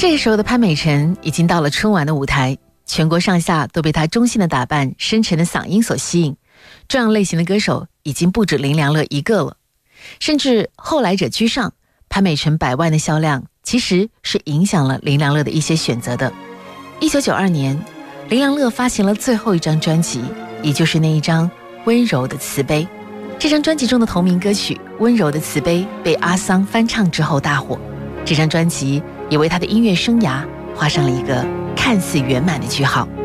这个时候的潘美辰已经到了春晚的舞台，全国上下都被她中性的打扮、深沉的嗓音所吸引。这样类型的歌手已经不止林良乐一个了，甚至后来者居上，潘美辰100万的销量其实是影响了林良乐的一些选择的。1992年，林良乐发行了最后一张专辑，也就是那一张《温柔的慈悲》。这张专辑中的同名歌曲《温柔的慈悲》被阿桑翻唱之后大火，这张专辑也为他的音乐生涯画上了一个看似圆满的句号。